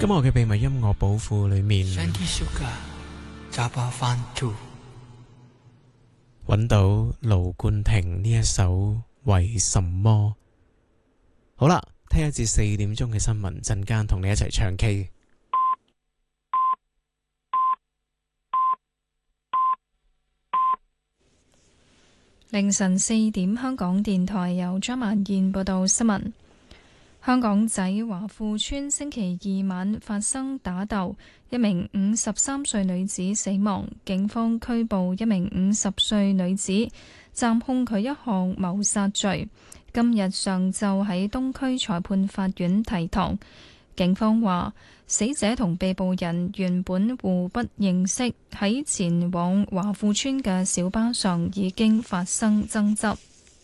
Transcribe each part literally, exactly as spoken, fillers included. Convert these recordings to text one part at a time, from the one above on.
今日嘅秘密音樂寶庫裏面揾到盧冠廷呢一首為什麼。好啦，聽一至四點鐘嘅新聞，陣間同你一齊唱 K。 凌晨四點，香港電台由張曼燕報道新聞。香港仔華富村星期二晚發生打鬥，一名五十三歲女子死亡，警方拘捕一名五十歲女子，暫控佢一項謀殺罪。今日上晝喺東區裁判法院提堂。警方話，死者同被捕人原本互不認識，喺前往華富村嘅小巴上已經發生爭執。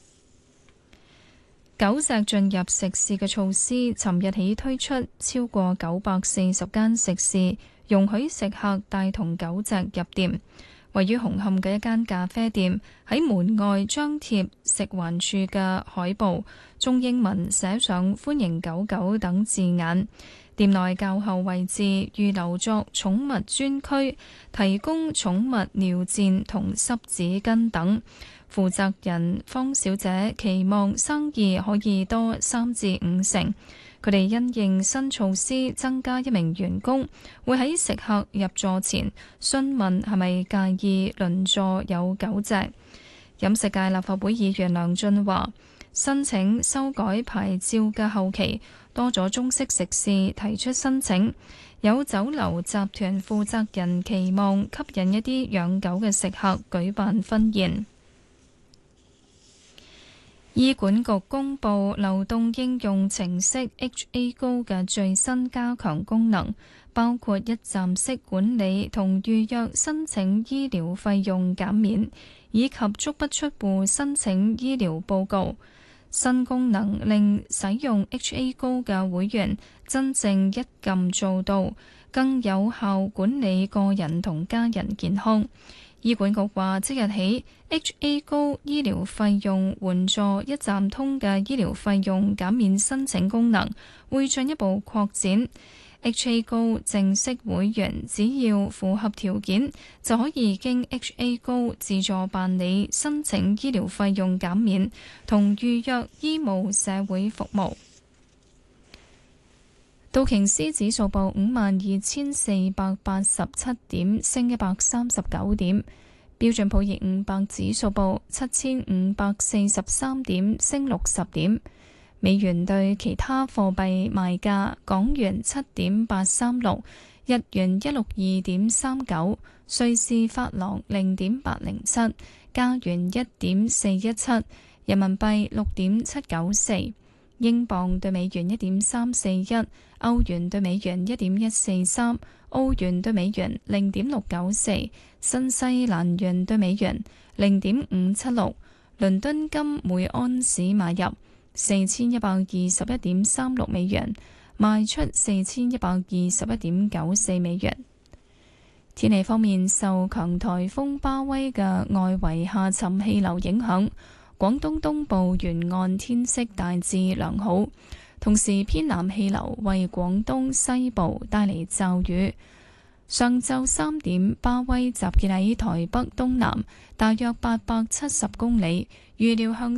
狗隻進入食肆嘅措施，尋日起推出，超過九百四十間食肆容許食客帶同狗隻入店。位於紅磡嘅一間咖啡店喺門外張貼食環署嘅海報，中英文寫上歡迎狗狗等字眼。店內較後位置預留作寵物專區，提供寵物尿墊同濕紙巾等。負責人方小姐期望生意可以多三至五成。佢哋因應新措施增加一名員工，會喺食客入座前詢問係咪介意鄰座有狗隻。飲食界立法會議員梁俊華申請修改牌照嘅後期，多咗中式食肆提出申請。有酒樓集團負責人期望吸引一啲養狗嘅食客舉辦婚宴。醫管局公布流動應用程式 H A Go 嘅最新加強功能，包括一站式管理同預約申請醫療費用減免，以及足不出戶申請醫療報告。新功能令使用 H A Go 嘅會員真正一撳做到，更有效管理個人同家人健康。醫管局話，即日起 H A Go 醫療費用援助一站通嘅醫療費用減免申請功能會進一步擴展。H A Go 正式會員只要符合條件，就可以經 H A Go 自助辦理申請醫療費用減免同預約醫務社會服務。道瓊斯指數報五萬二千四百八十七點，升一百三十九點。標準普爾五百指數報七千五百四十三點，升六十點。美元對其他貨幣賣價：港元七點八三六，日元一六二點三九，瑞士法郎零點八零七，加元一點四一七，人民幣六點七九四。英鎊對美元一點三四一，歐元對美元一點一四三，澳元對美元零點六九四，新西蘭元對美元零點五七六。倫敦金每安士買入四千一百二十一點三六美元，賣出四千一百二十一點九四美元。天氣方面，受強颱風巴威嘅外圍下沉氣流影響，廣東東部沿岸天色大致良好，同時偏南氣流為廣東西部帶嚟驟雨。上晝三點，巴威集結喺台北東南大約八百七十公里，預料向